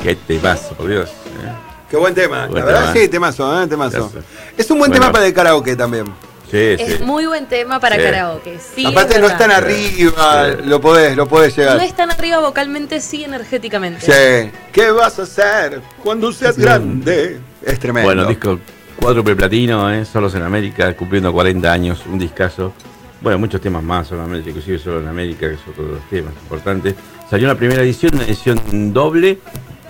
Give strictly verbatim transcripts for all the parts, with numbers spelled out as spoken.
Qué temazo, por Dios. ¿eh? Qué buen tema, Buen la verdad tema. sí, temazo, ¿eh? Temazo. Gracias. Es un buen Bueno. tema para el karaoke también. Sí, Es sí. muy buen tema para Sí. karaoke. Sí, Aparte es no verdad. es tan arriba, Sí. lo podés, lo podés llegar. No es tan arriba vocalmente, sí energéticamente. Sí. ¿Qué vas a hacer cuando seas grande? Es tremendo. Bueno, disco cuádruple platino, ¿eh? Solos en América, cumpliendo cuarenta años, un discazo. Bueno, muchos temas más solamente, inclusive Solo en América, que son todos los temas importantes. Salió la primera edición, una edición doble,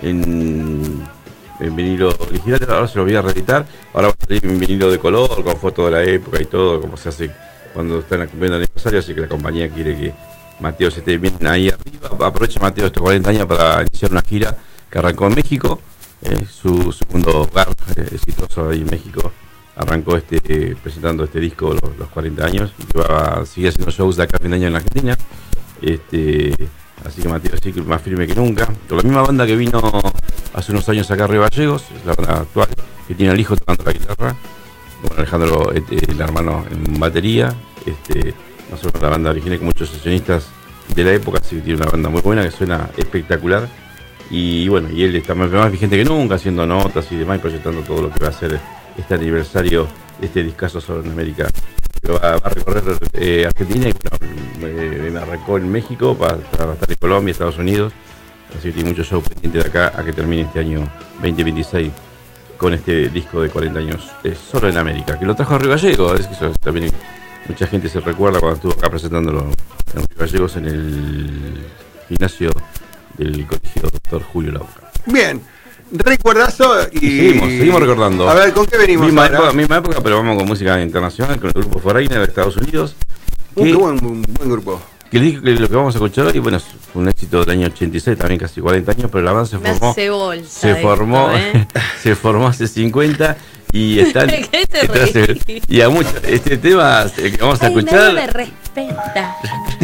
en, en vinilo original, ahora se lo voy a reeditar. Ahora va a salir en vinilo de color, con fotos de la época y todo, como se hace cuando están cumpliendo el aniversario, así que la compañía quiere que Mateo se esté bien ahí arriba. Aprovecha Mateo estos cuarenta años para iniciar una gira que arrancó en México, eh, su segundo hogar eh, exitoso ahí en México. Arrancó este eh, presentando este disco los, los cuarenta años y que va a seguir haciendo shows de acá a fin de año en la Argentina. Este, así que Mateo sí que más firme que nunca. Con la misma banda que vino hace unos años acá a Río Gallegos, es la banda actual, que tiene al hijo tocando la guitarra. Bueno, Alejandro, eh, el hermano en batería. Este, nosotros la banda original con muchos sesionistas de la época, así que tiene una banda muy buena que suena espectacular. Y bueno, y él está más, más vigente que nunca, haciendo notas y demás, y proyectando todo lo que va a ser este aniversario de este discazo Solo en América. Que va, va a recorrer eh, Argentina y bueno, eh, me arrancó en México, va, va a estar en Colombia, Estados Unidos. Así que tiene muchos shows pendientes de acá a que termine este año veinte veintiséis con este disco de cuarenta años eh, Solo en América, que lo trajo a Río Gallegos. Es que eso también mucha gente se recuerda cuando estuvo acá presentándolo en Río Gallegos en el gimnasio del colegio Doctor Julio Lauca. Bien, recuerdazo y... Y seguimos, seguimos recordando. A ver, ¿con qué venimos Misma ahora? época, misma época, pero vamos con música internacional, con el grupo Foreigner de Estados Unidos. Uh, Que, qué buen, buen, buen grupo. que el- que lo que vamos a escuchar hoy, bueno, es un éxito del año ochenta y seis, también casi cuarenta años, pero la banda se Me formó, hace bolsa se esto, formó, ¿eh? se formó hace cincuenta y están... ¿Qué te están- reís? y a mucho, este tema el que vamos a Ay, escuchar... nadie me respeta.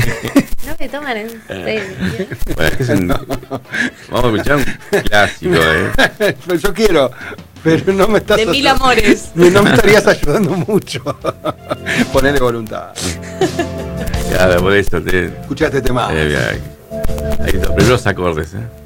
No me toman en serio. Bueno, es que es un- vamos a escuchar un clásico, ¿eh? Yo quiero, pero no me estás... De mil ayudando. amores. No me estarías ayudando mucho. Ponele voluntad. Claro, por eso te... Escucha este tema. eh, ahí, ahí los primeros acordes, ¿eh?